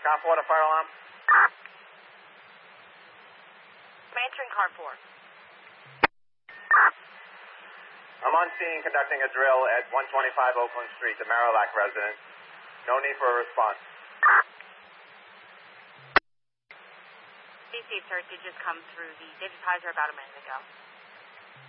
Car 4 to fire alarm. I'm answering car 4. I'm on scene conducting a drill at 125 Oakland Street, the Marillac residence. No need for a response. Be safe, sir. It did just come through the digitizer about a minute ago.